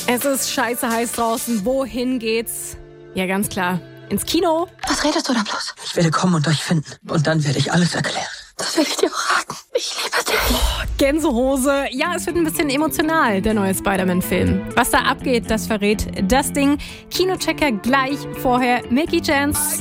Es ist scheiße heiß draußen. Wohin geht's? Ja, ganz klar. Ins Kino. Was redest du da bloß? Ich werde kommen und euch finden. Und dann werde ich alles erklären. Das will ich dir auch raten. Ich liebe dich. Gänsehose. Ja, es wird ein bisschen emotional, der neue Spider-Man-Film. Was da abgeht, das verrät das Ding. Kinochecker gleich vorher. Milky Chance.